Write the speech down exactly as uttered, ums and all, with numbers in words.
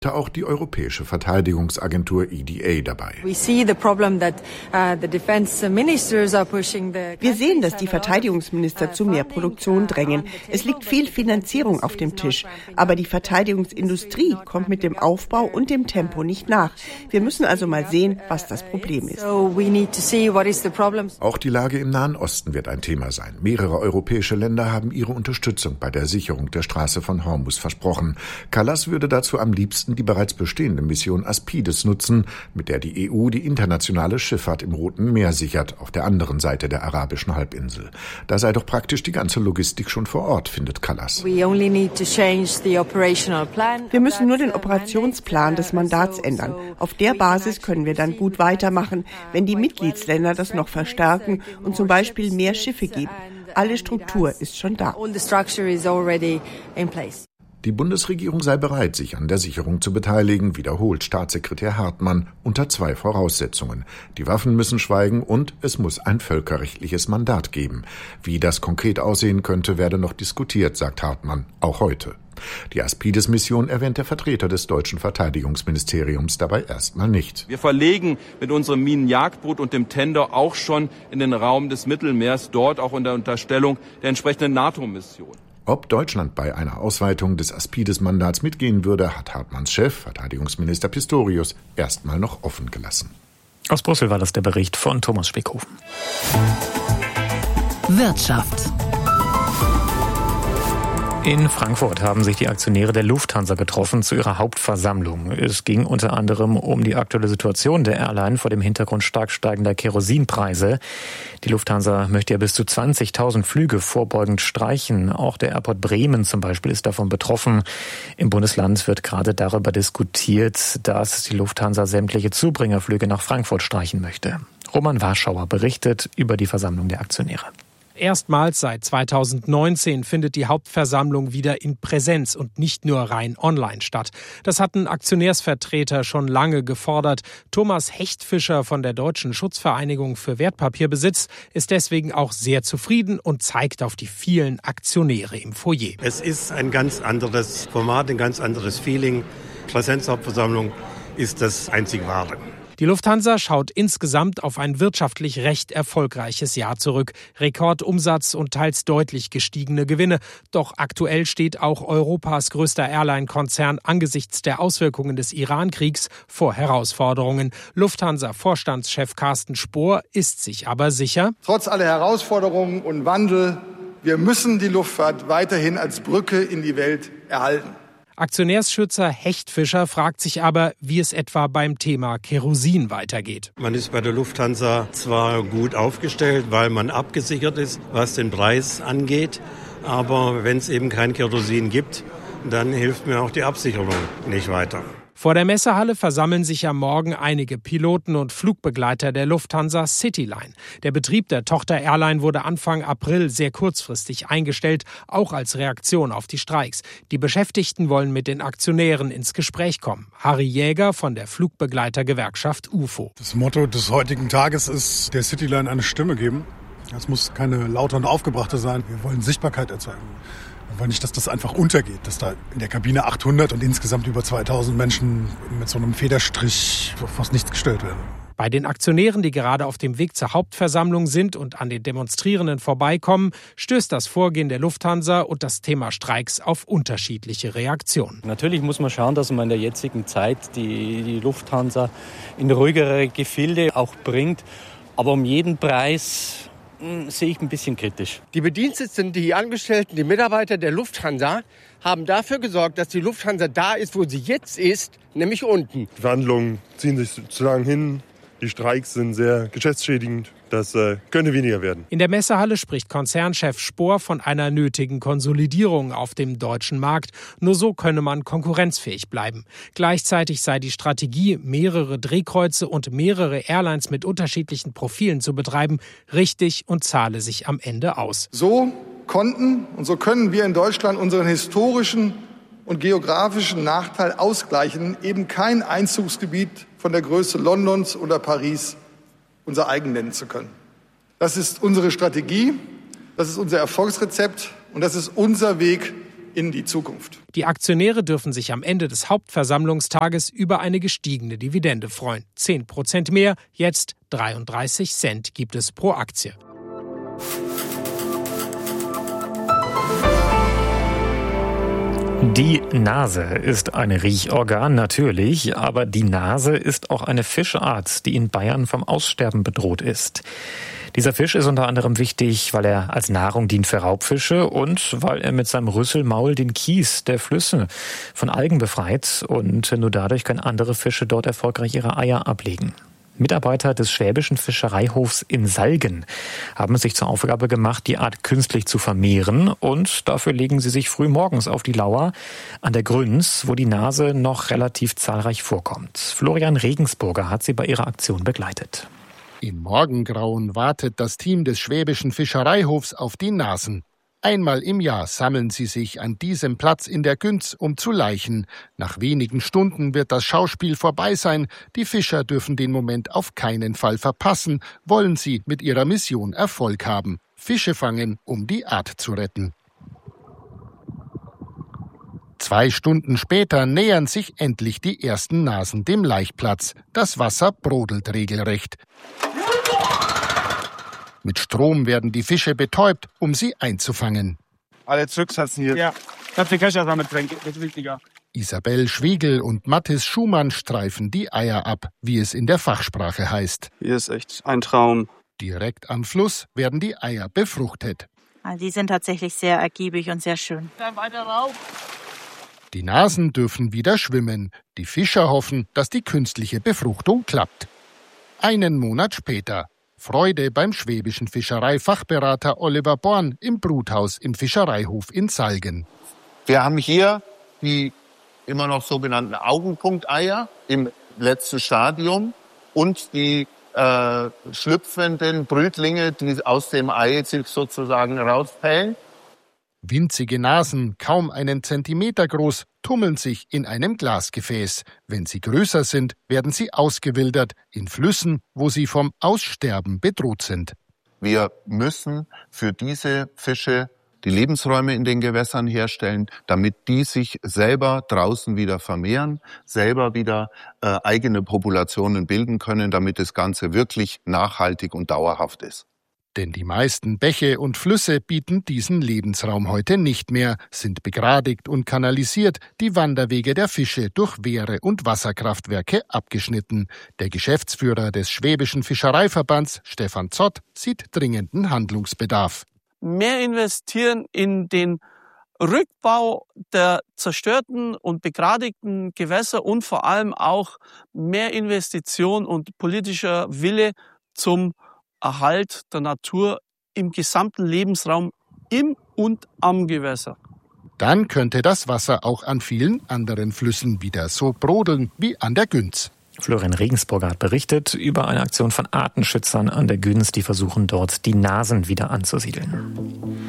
Auch die Europäische Verteidigungsagentur E D A dabei. Wir sehen, dass die Verteidigungsminister zu mehr Produktion drängen. Es liegt viel Finanzierung auf dem Tisch, aber die Verteidigungsindustrie kommt mit dem Aufbau und dem Tempo nicht nach. Wir müssen also mal sehen, was das Problem ist. Auch die Lage im Nahen Osten wird ein Thema sein. Mehrere europäische Länder haben ihre Unterstützung bei der Sicherung der Straße von Hormuz versprochen. Kallas würde dazu am liebsten die bereits bestehende Mission Aspides nutzen, mit der die E U die internationale Schifffahrt im Roten Meer sichert, auf der anderen Seite der arabischen Halbinsel. Da sei doch praktisch die ganze Logistik schon vor Ort, findet Kallas. Wir müssen nur den Operationsplan des Mandats ändern. Auf der Basis können wir dann gut weitermachen, wenn die Mitgliedsländer das noch verstärken und zum Beispiel mehr Schiffe geben. Alle Struktur ist schon da. Die Bundesregierung sei bereit, sich an der Sicherung zu beteiligen, wiederholt Staatssekretär Hartmann unter zwei Voraussetzungen. Die Waffen müssen schweigen und es muss ein völkerrechtliches Mandat geben. Wie das konkret aussehen könnte, werde noch diskutiert, sagt Hartmann, auch heute. Die Aspides-Mission erwähnt der Vertreter des deutschen Verteidigungsministeriums dabei erstmal nicht. Wir verlegen mit unserem Minenjagdboot und dem Tender auch schon in den Raum des Mittelmeers, dort auch unter Unterstellung der entsprechenden NATO-Mission. Ob Deutschland bei einer Ausweitung des Aspides-Mandats mitgehen würde, hat Hartmanns Chef, Verteidigungsminister Pistorius, erstmal noch offen gelassen. Aus Brüssel war das der Bericht von Thomas Spickhofen. Wirtschaft. In Frankfurt haben sich die Aktionäre der Lufthansa getroffen zu ihrer Hauptversammlung. Es ging unter anderem um die aktuelle Situation der Airline vor dem Hintergrund stark steigender Kerosinpreise. Die Lufthansa möchte ja bis zu zwanzigtausend Flüge vorbeugend streichen. Auch der Airport Bremen zum Beispiel ist davon betroffen. Im Bundesland wird gerade darüber diskutiert, dass die Lufthansa sämtliche Zubringerflüge nach Frankfurt streichen möchte. Roman Warschauer berichtet über die Versammlung der Aktionäre. Erstmals seit zweitausendneunzehn findet die Hauptversammlung wieder in Präsenz und nicht nur rein online statt. Das hatten Aktionärsvertreter schon lange gefordert. Thomas Hechtfischer von der Deutschen Schutzvereinigung für Wertpapierbesitz ist deswegen auch sehr zufrieden und zeigt auf die vielen Aktionäre im Foyer. Es ist ein ganz anderes Format, ein ganz anderes Feeling. Präsenzhauptversammlung ist das einzig Wahre. Die Lufthansa schaut insgesamt auf ein wirtschaftlich recht erfolgreiches Jahr zurück. Rekordumsatz und teils deutlich gestiegene Gewinne. Doch aktuell steht auch Europas größter Airline-Konzern angesichts der Auswirkungen des Iran-Kriegs vor Herausforderungen. Lufthansa-Vorstandschef Carsten Spohr ist sich aber sicher: Trotz aller Herausforderungen und Wandel, wir müssen die Luftfahrt weiterhin als Brücke in die Welt erhalten. Aktionärsschützer Hechtfischer fragt sich aber, wie es etwa beim Thema Kerosin weitergeht. Man ist bei der Lufthansa zwar gut aufgestellt, weil man abgesichert ist, was den Preis angeht, aber wenn es eben kein Kerosin gibt, dann hilft mir auch die Absicherung nicht weiter. Vor der Messehalle versammeln sich am Morgen einige Piloten und Flugbegleiter der Lufthansa Cityline. Der Betrieb der Tochter-Airline wurde Anfang April sehr kurzfristig eingestellt, auch als Reaktion auf die Streiks. Die Beschäftigten wollen mit den Aktionären ins Gespräch kommen. Harry Jäger von der Flugbegleitergewerkschaft U F O. Das Motto des heutigen Tages ist, der Cityline eine Stimme geben. Das muss keine laute und aufgebrachte sein. Wir wollen Sichtbarkeit erzeugen. Wir wollen nicht, dass das einfach untergeht, dass da in der Kabine achthundert und insgesamt über zweitausend Menschen mit so einem Federstrich fast nichts gestellt werden. Bei den Aktionären, die gerade auf dem Weg zur Hauptversammlung sind und an den Demonstrierenden vorbeikommen, stößt das Vorgehen der Lufthansa und das Thema Streiks auf unterschiedliche Reaktionen. Natürlich muss man schauen, dass man in der jetzigen Zeit die, die Lufthansa in ruhigere Gefilde auch bringt. Aber um jeden Preis sehe ich ein bisschen kritisch. Die Bediensteten, die Angestellten, die Mitarbeiter der Lufthansa haben dafür gesorgt, dass die Lufthansa da ist, wo sie jetzt ist, nämlich unten. Die Verhandlungen ziehen sich zu lang hin. Die Streiks sind sehr geschäftsschädigend. Das äh, könnte weniger werden. In der Messehalle spricht Konzernchef Spohr von einer nötigen Konsolidierung auf dem deutschen Markt. Nur so könne man konkurrenzfähig bleiben. Gleichzeitig sei die Strategie, mehrere Drehkreuze und mehrere Airlines mit unterschiedlichen Profilen zu betreiben, richtig und zahle sich am Ende aus. So konnten und so können wir in Deutschland unseren historischen und geografischen Nachteil ausgleichen, eben kein Einzugsgebiet von der Größe Londons oder Paris unser eigen nennen zu können. Das ist unsere Strategie, das ist unser Erfolgsrezept und das ist unser Weg in die Zukunft. Die Aktionäre dürfen sich am Ende des Hauptversammlungstages über eine gestiegene Dividende freuen. Zehn Prozent mehr, jetzt dreiunddreißig Cent gibt es pro Aktie. Die Nase ist ein Riechorgan, natürlich, aber die Nase ist auch eine Fischart, die in Bayern vom Aussterben bedroht ist. Dieser Fisch ist unter anderem wichtig, weil er als Nahrung dient für Raubfische und weil er mit seinem Rüsselmaul den Kies der Flüsse von Algen befreit und nur dadurch können andere Fische dort erfolgreich ihre Eier ablegen. Mitarbeiter des Schwäbischen Fischereihofs in Salgen haben es sich zur Aufgabe gemacht, die Art künstlich zu vermehren und dafür legen sie sich früh morgens auf die Lauer an der Grüns, wo die Nase noch relativ zahlreich vorkommt. Florian Regensburger hat sie bei ihrer Aktion begleitet. Im Morgengrauen wartet das Team des Schwäbischen Fischereihofs auf die Nasen. Einmal im Jahr sammeln sie sich an diesem Platz in der Günz, um zu laichen. Nach wenigen Stunden wird das Schauspiel vorbei sein. Die Fischer dürfen den Moment auf keinen Fall verpassen, wollen sie mit ihrer Mission Erfolg haben. Fische fangen, um die Art zu retten. Zwei Stunden später nähern sich endlich die ersten Nasen dem Laichplatz. Das Wasser brodelt regelrecht. Mit Strom werden die Fische betäubt, um sie einzufangen. Alle zurücksetzen hier. Ja, das kann ich erstmal mitbringen, das ist wichtiger. Isabel Schwegel und Mathis Schumann streifen die Eier ab, wie es in der Fachsprache heißt. Hier ist echt ein Traum. Direkt am Fluss werden die Eier befruchtet. Die sind tatsächlich sehr ergiebig und sehr schön. Dann weiter rauf. Die Nasen dürfen wieder schwimmen. Die Fischer hoffen, dass die künstliche Befruchtung klappt. Einen Monat später. Freude beim schwäbischen Fischereifachberater Oliver Born im Bruthaus im Fischereihof in Salgen. Wir haben hier die immer noch sogenannten Augenpunkteier im letzten Stadium und die äh, schlüpfenden Brütlinge, die aus dem Ei sich sozusagen rauspellen. Winzige Nasen, kaum einen Zentimeter groß, tummeln sich in einem Glasgefäß. Wenn sie größer sind, werden sie ausgewildert in Flüssen, wo sie vom Aussterben bedroht sind. Wir müssen für diese Fische die Lebensräume in den Gewässern herstellen, damit die sich selber draußen wieder vermehren, selber wieder äh, eigene Populationen bilden können, damit das Ganze wirklich nachhaltig und dauerhaft ist. Denn die meisten Bäche und Flüsse bieten diesen Lebensraum heute nicht mehr, sind begradigt und kanalisiert, die Wanderwege der Fische durch Wehre und Wasserkraftwerke abgeschnitten. Der Geschäftsführer des Schwäbischen Fischereiverbands, Stefan Zott, sieht dringenden Handlungsbedarf. Mehr investieren in den Rückbau der zerstörten und begradigten Gewässer und vor allem auch mehr Investition und politischer Wille zum Erhalt der Natur im gesamten Lebensraum im und am Gewässer. Dann könnte das Wasser auch an vielen anderen Flüssen wieder so brodeln wie an der Günz. Florian Regensburger hat berichtet über eine Aktion von Artenschützern an der Günz, die versuchen dort die Nasen wieder anzusiedeln.